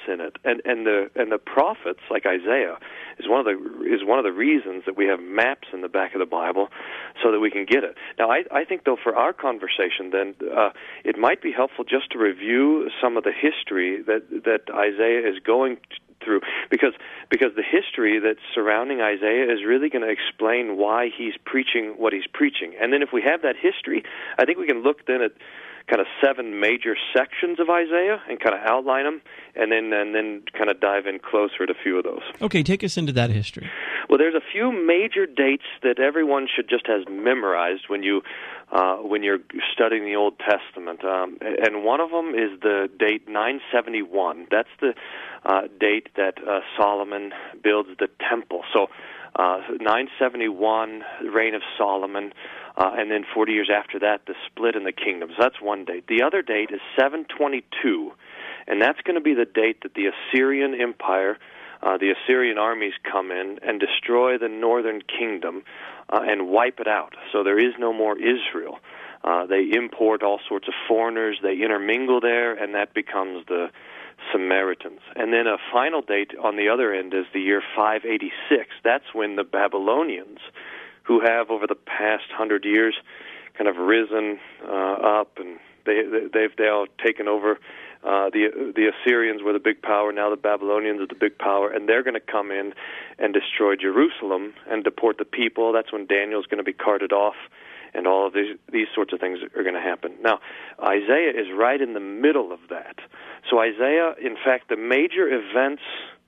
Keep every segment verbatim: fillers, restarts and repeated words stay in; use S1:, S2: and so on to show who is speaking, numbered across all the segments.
S1: in it, and and the and the prophets like Isaiah is one of the is one of the reasons that we have maps in the back of the Bible, so that we can get it. Now, I I think though for our conversation, then uh, it might be helpful just to review some of the history that that Isaiah is going through, because because the history that's surrounding Isaiah is really going to explain why he's preaching what he's preaching. And then if we have that history, I think we can look then at kind of seven major sections of Isaiah and kind of outline them, and then and then kind of dive in closer at a few of those.
S2: Okay, take us into that history.
S1: Well, there's a few major dates that everyone should just have memorized when you uh, when you're studying the Old Testament, um, and one of them is the date nine seventy-one. That's the uh, date that uh, Solomon builds the temple. So uh, nine seventy-one, the reign of Solomon. Uh, and then forty years after that, the split in the kingdoms. That's one date. The other date is seven twenty-two, and that's going to be the date that the Assyrian Empire, uh, the Assyrian armies come in and destroy the northern kingdom uh, and wipe it out. So there is no more Israel. Uh, they import all sorts of foreigners. They intermingle there, and that becomes the Samaritans. And then a final date on the other end is the year five eighty-six. That's when the Babylonians, who have over the past hundred years kind of risen uh, up, and they, they've now taken over. Uh, the the Assyrians were the big power, now the Babylonians are the big power, and they're going to come in and destroy Jerusalem and deport the people. That's when Daniel's going to be carted off, and all of these, these sorts of things are going to happen. Now, Isaiah is right in the middle of that. So Isaiah, in fact, the major events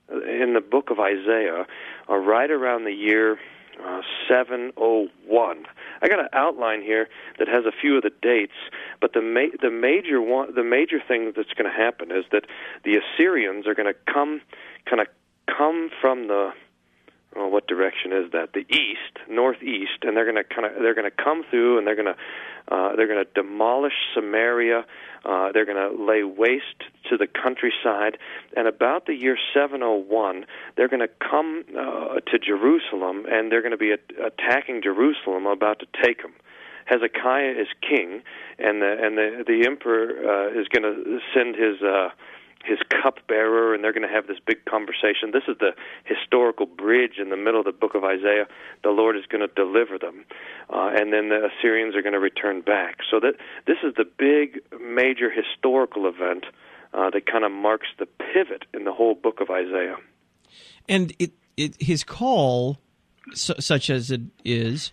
S1: in the book of Isaiah are right around the year Uh, seven oh one. I got an outline here that has a few of the dates, but the ma- the major one, the major thing that's going to happen is that the Assyrians are going to come, kind of come from the, well, what direction is that? The east, northeast, and they're going to kind of they're going to come through, and they're going to uh, they're going to demolish Samaria. Uh, they're going to lay waste to the countryside, and about the year seven oh one, they're going to come uh, to Jerusalem, and they're going to be at- attacking Jerusalem, about to take them. Hezekiah is king, and the and the the emperor uh, is going to send his uh, his cupbearer, and they're going to have this big conversation. This is the historical bridge in the middle of the book of Isaiah. The Lord is going to deliver them, uh, and then the Assyrians are going to return back. So that this is the big, major historical event uh, that kind of marks the pivot in the whole book of Isaiah.
S2: And it, it his call, su- such as it is,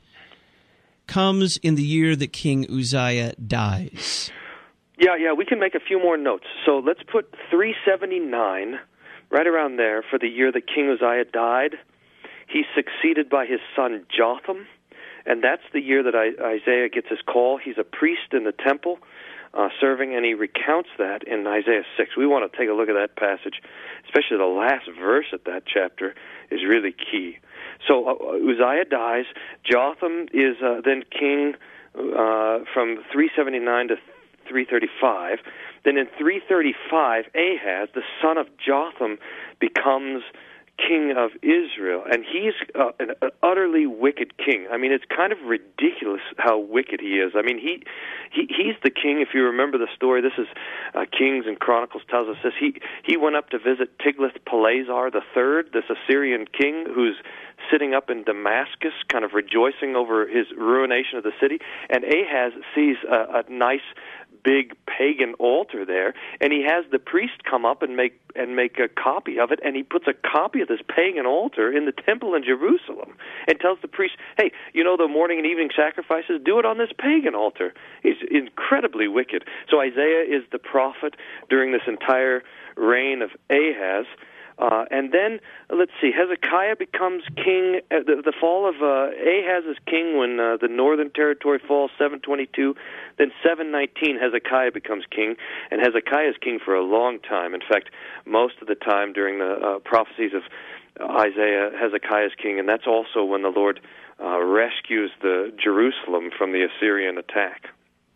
S2: comes in the year that King Uzziah dies.
S1: Yeah, yeah, we can make a few more notes. So let's put three seventy-nine, right around there, for the year that King Uzziah died. He's succeeded by his son Jotham, and that's the year that Isaiah gets his call. He's a priest in the temple, uh, serving, and he recounts that in Isaiah six. We want to take a look at that passage, especially the last verse of that chapter is really key. So uh, Uzziah dies. Jotham is uh, then king uh, from three seventy-nine to three thirty-five. Then in three thirty-five, Ahaz, the son of Jotham, becomes king of Israel, and he's uh, an, an utterly wicked king. I mean, it's kind of ridiculous how wicked he is. I mean, he, he he's the king. If you remember the story, this is uh, Kings and Chronicles tells us this. He he went up to visit Tiglath-Pileser the third, this Assyrian king who's sitting up in Damascus, kind of rejoicing over his ruination of the city, and Ahaz sees a, a nice big pagan altar there, and he has the priest come up and make and make a copy of it, and he puts a copy of this pagan altar in the temple in Jerusalem, and tells the priest, hey, you know the morning and evening sacrifices, do it on this pagan altar. He's incredibly wicked. So Isaiah is the prophet during this entire reign of Ahaz. Uh, and then, let's see, Hezekiah becomes king. Uh, the, the fall of uh, Ahaz is king when uh, the northern territory falls, seven twenty-two. Then seven nineteen, Hezekiah becomes king. And Hezekiah is king for a long time. In fact, most of the time during the uh, prophecies of Isaiah, Hezekiah is king. And that's also when the Lord uh, rescues the Jerusalem from the Assyrian attack.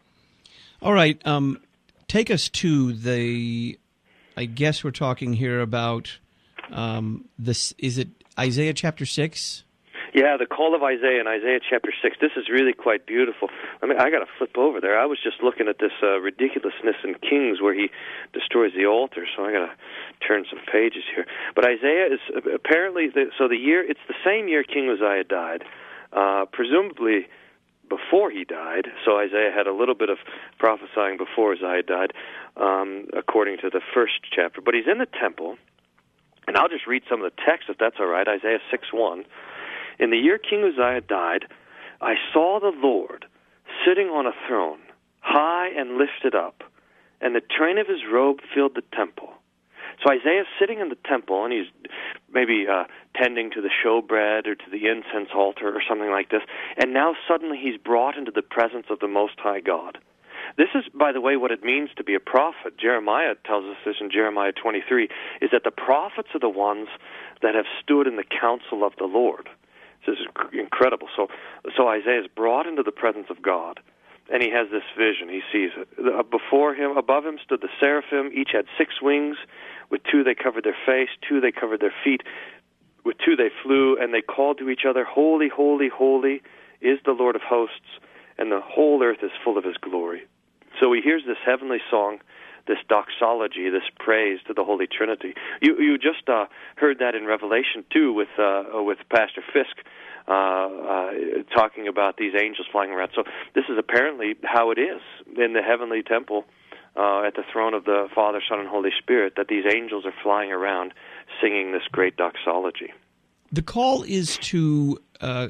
S2: All right. Um, take us to the, I guess we're talking here about... Um, this is it Isaiah chapter six?
S1: Yeah, the call of Isaiah in Isaiah chapter six. This is really quite beautiful. I mean, I got to flip over there. I was just looking at this uh, ridiculousness in Kings where he destroys the altar, so I got to turn some pages here. But Isaiah is apparently, the, so the year, it's the same year King Uzziah died, uh, presumably before he died, so Isaiah had a little bit of prophesying before Uzziah died, um, according to the first chapter. But he's in the temple, and I'll just read some of the text if that's all right, Isaiah six one. In the year King Uzziah died, I saw the Lord sitting on a throne, high and lifted up, and the train of his robe filled the temple. So Isaiah's sitting in the temple, and he's maybe uh, tending to the showbread or to the incense altar or something like this, and now suddenly he's brought into the presence of the Most High God. This is, by the way, what it means to be a prophet. Jeremiah tells us this in Jeremiah twenty-three, is that the prophets are the ones that have stood in the counsel of the Lord. This is incredible. So, so Isaiah is brought into the presence of God, and he has this vision. He sees it. Before him, above him, stood the seraphim. Each had six wings. With two they covered their face, two they covered their feet. With two they flew, and they called to each other, Holy, holy, holy is the Lord of hosts, and the whole earth is full of his glory. So he hears this heavenly song, this doxology, this praise to the Holy Trinity. You you just uh, heard that in Revelation two with uh, with Pastor Fisk uh, uh, talking about these angels flying around. So this is apparently how it is in the heavenly temple uh, at the throne of the Father, Son, and Holy Spirit, that these angels are flying around singing this great doxology.
S2: The call is to uh,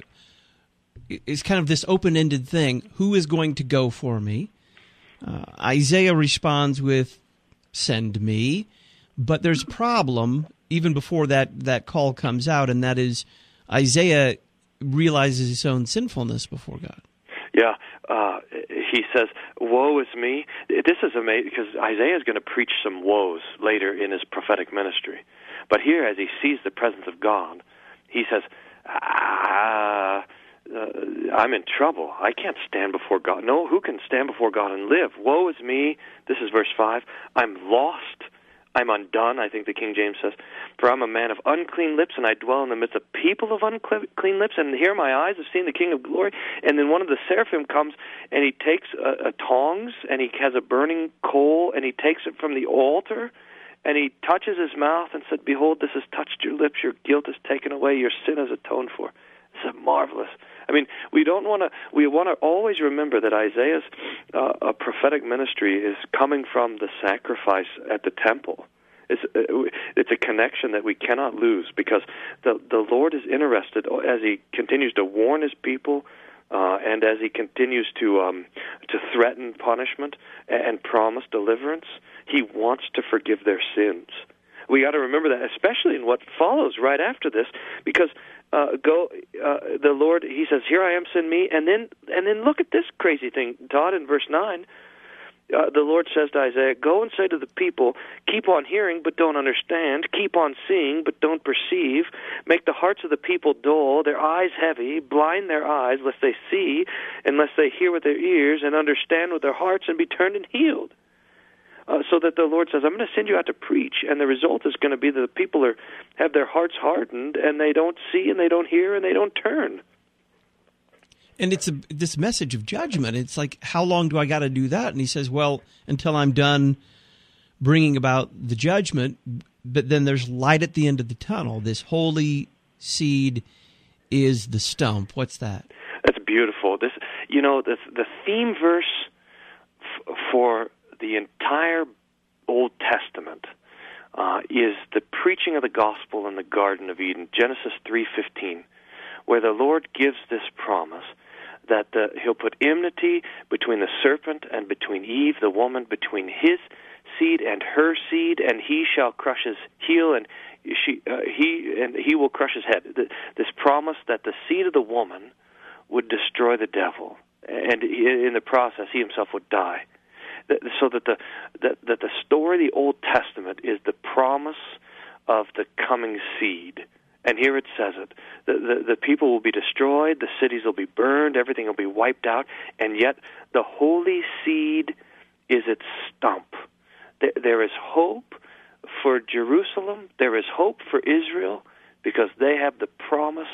S2: is kind of this open-ended thing. Who is going to go for me? Uh, Isaiah responds with, send me, but there's a problem even before that, that call comes out, and that is Isaiah realizes his own sinfulness before God.
S1: Yeah, uh, he says, woe is me. This is amazing, because Isaiah is going to preach some woes later in his prophetic ministry. But here, as he sees the presence of God, he says, ah... Uh, I'm in trouble. I can't stand before God. No, who can stand before God and live? Woe is me. This is verse five. I'm lost. I'm undone, I think the King James says. For I'm a man of unclean lips, and I dwell in the midst of people of unclean lips, and here my eyes have seen the King of glory. And then one of the seraphim comes, and he takes a, a tongs, and he has a burning coal, and he takes it from the altar, and he touches his mouth and said, Behold, this has touched your lips. Your guilt is taken away. Your sin is atoned for. It's marvelous. I mean, we don't want to. We want to always remember that Isaiah's uh, a prophetic ministry is coming from the sacrifice at the temple. It's it's a connection that we cannot lose, because the the Lord is interested as He continues to warn His people, uh, and as He continues to um, to threaten punishment and promise deliverance. He wants to forgive their sins. We got to remember that, especially in what follows right after this, because. Uh, go, uh, the Lord, He says, "Here I am, send me." And then, and then look at this crazy thing, Todd, in verse nine. Uh, the Lord says to Isaiah, "Go and say to the people, keep on hearing, but don't understand. Keep on seeing, but don't perceive. Make the hearts of the people dull, their eyes heavy. Blind their eyes, lest they see, and lest they hear with their ears, and understand with their hearts, and be turned and healed." Uh, so that the Lord says, I'm going to send you out to preach, and the result is going to be that the people are have their hearts hardened, and they don't see, and they don't hear, and they don't turn.
S2: And it's a, this message of judgment. It's like, how long do I got to do that? And He says, well, until I'm done bringing about the judgment, but then there's light at the end of the tunnel. This holy seed is the stump. What's that? That's
S1: beautiful. This, you know, the, the theme verse f- for the entire Old Testament uh, is the preaching of the gospel in the Garden of Eden, Genesis three fifteen, where the Lord gives this promise that the, He'll put enmity between the serpent and between Eve, the woman, between his seed and her seed, and he shall crush his heel, and she, uh, he, and he will crush his head. This promise that the seed of the woman would destroy the devil, and in the process, he himself would die. So that the that, that the story of the Old Testament is the promise of the coming seed. And here it says it. The, the, the people will be destroyed, the cities will be burned, everything will be wiped out, and yet the holy seed is its stump. There, there is hope for Jerusalem, there is hope for Israel, because they have the promise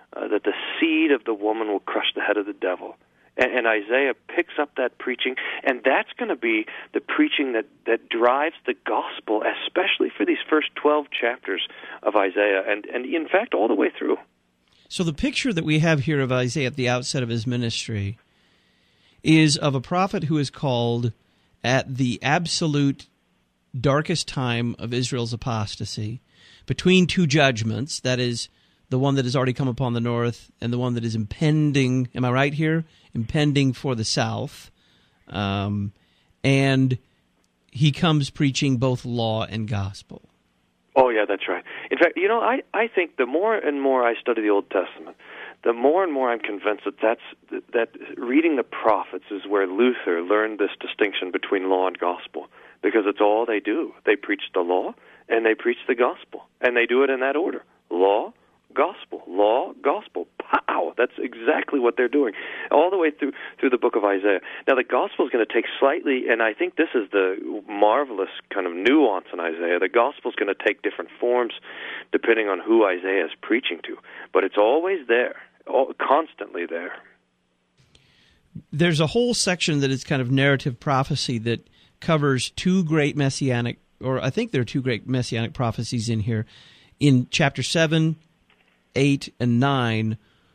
S1: uh, that the seed of the woman will crush the head of the devil. And, and Isaiah picks up that preaching, and that's going to be the preaching that, that drives the gospel, especially for these first twelve chapters of Isaiah, and, and in fact, all the way through.
S2: So the picture that we have here of Isaiah at the outset of his ministry is of a prophet who is called at the absolute darkest time of Israel's apostasy, between two judgments, that is, the one that has already come upon the north and the one that is impending, am I right here? Impending for the south. Um, and he comes preaching both law and gospel.
S1: Oh, yeah, that's right. In fact, you know, I, I think the more and more I study the Old Testament, the more and more I'm convinced that that's, that reading the prophets is where Luther learned this distinction between law and gospel, because it's all they do. They preach the law, and they preach the gospel, and they do it in that order. Law, gospel, law, gospel. Pow! That's exactly what they're doing, all the way through through the book of Isaiah. Now, the gospel is going to take slightly, and I think this is the marvelous kind of nuance in Isaiah. The gospel is going to take different forms depending on who Isaiah is preaching to, but it's always there, all, constantly there.
S2: There's a whole section that is kind of narrative prophecy that covers two great messianic, or I think there are two great messianic prophecies in here. In chapter seven, eight, and nine,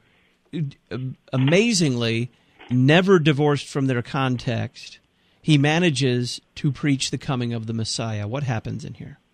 S2: amazingly, never divorced from their context, he manages to preach the coming of the Messiah. What happens in here?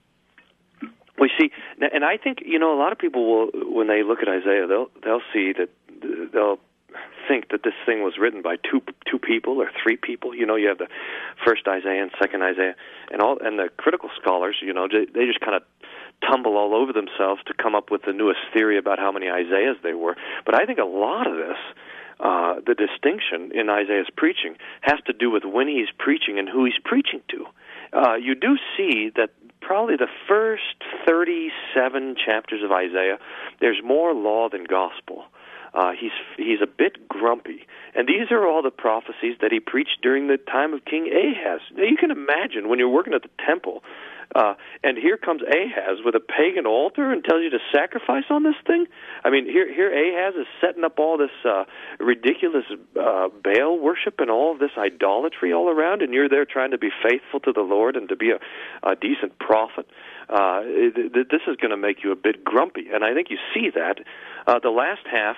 S1: We see, and I think, you know, a lot of people will, when they look at Isaiah, they'll they'll see that they'll think that this thing was written by two two people or three people. You know, you have the first Isaiah and second Isaiah, and all, and the critical scholars, you know, they just kind of tumble all over themselves to come up with the newest theory about how many Isaiahs they were. But I think a lot of this, uh, the distinction in Isaiah's preaching, has to do with when he's preaching and who he's preaching to. Uh, you do see that probably the first thirty-seven chapters of Isaiah, there's more law than gospel. Uh, he's he's a bit grumpy. And these are all the prophecies that he preached during the time of King Ahaz. Now, you can imagine when you're working at the temple, uh, and here comes Ahaz with a pagan altar and tells you to sacrifice on this thing. I mean, here here Ahaz is setting up all this uh, ridiculous uh, Baal worship and all of this idolatry all around, and you're there trying to be faithful to the Lord and to be a, a decent prophet. Uh, it, this is going to make you a bit grumpy, and I think you see that. Uh, the last half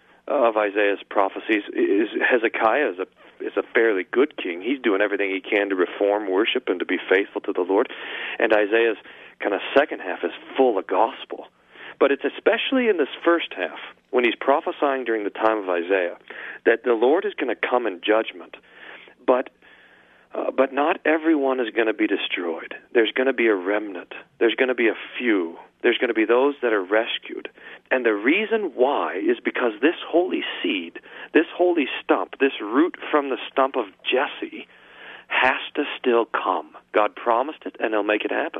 S1: of Isaiah's prophecies is Hezekiah is a is a fairly good king. He's doing everything he can to reform worship and to be faithful to the Lord. And Isaiah's kind of second half is full of gospel. But it's especially in this first half, when he's prophesying during the time of Isaiah, that the Lord is going to come in judgment. But Uh, but not everyone is going to be destroyed. There's going to be a remnant. There's going to be a few. There's going to be those that are rescued. And the reason why is because this holy seed, this holy stump, this root from the stump of Jesse has to still come. God promised it, and he'll make it happen.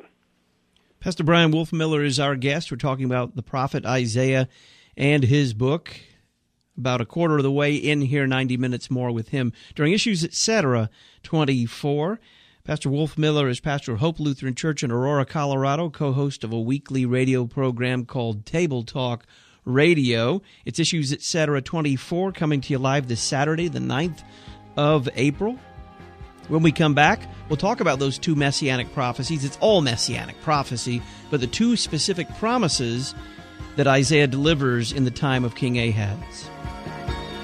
S2: Pastor Bryan Wolfmueller is our guest. We're talking about the prophet Isaiah and his book. About a quarter of the way in here, ninety minutes more with him during Issues Etc. twenty-four. Pastor Wolfmueller is pastor of Hope Lutheran Church in Aurora, Colorado, co-host of a weekly radio program called Table Talk Radio. It's Issues Etc. twenty-four, coming to you live this Saturday, the ninth of April. When we come back, we'll talk about those two messianic prophecies. It's all messianic prophecy, but the two specific promises that Isaiah delivers in the time of King Ahaz.